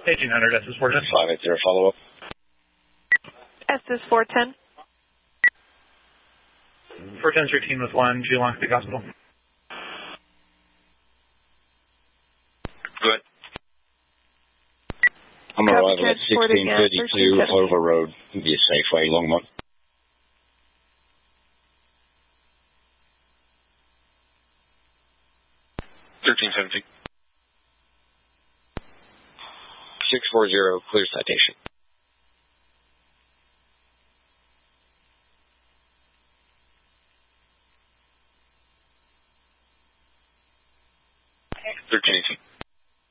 1800, SS 410. 580, follow up. SS 410. 410's routine with 1, G Long State Hospital. Good. I'm arriving at 1632 Clover Road. Be a safe way, Longmont. 1370. 640, clear citation.